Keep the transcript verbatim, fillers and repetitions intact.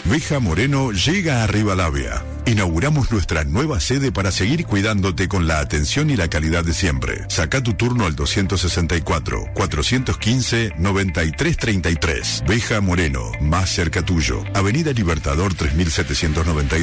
Veja Moreno llega a Rivadavia. Inauguramos nuestra nueva sede para seguir cuidándote con la atención y la calidad de siempre. Saca tu turno al doscientos sesenta y cuatro, cuatrocientos quince, noventa y tres treinta y tres. Veja Moreno, más cerca tuyo. Avenida Libertador tres mil setecientos noventa y dos.